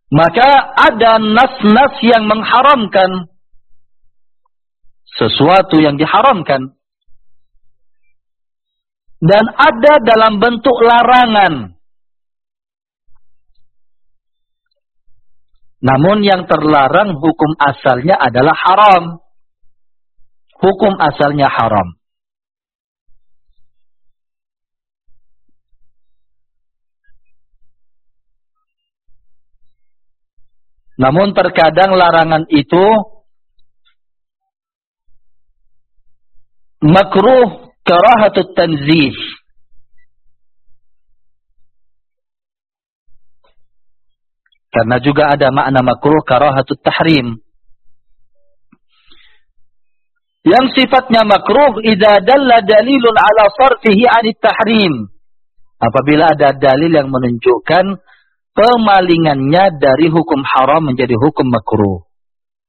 Maka ada nas-nas yang mengharamkan sesuatu yang diharamkan. Dan ada dalam bentuk larangan. Namun yang terlarang hukum asalnya adalah haram. Hukum asalnya haram. Namun terkadang larangan itu makruh karahatut tanzih. Karena juga ada makna makruh karahatut tahrim. Yang sifatnya makruh idza dalla dalilun ala sarfihi 'anit tahrim. Apabila ada dalil yang menunjukkan pemalingannya dari hukum haram menjadi hukum makruh.